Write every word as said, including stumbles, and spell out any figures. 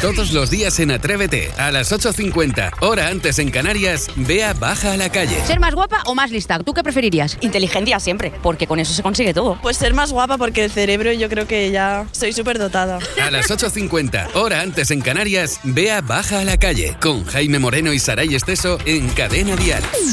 Todos los días en Atrévete, a las ocho cincuenta, hora antes en Canarias, Bea baja a la calle. ¿Ser más guapa o más lista? ¿Tú qué preferirías? Inteligencia siempre, porque con eso se consigue todo. Pues ser más guapa, porque el cerebro yo creo que ya estoy súper dotada. A las ocho cincuenta, hora antes en Canarias, Bea baja a la calle, con Jaime Moreno y Saray Esteso en Cadena Dial.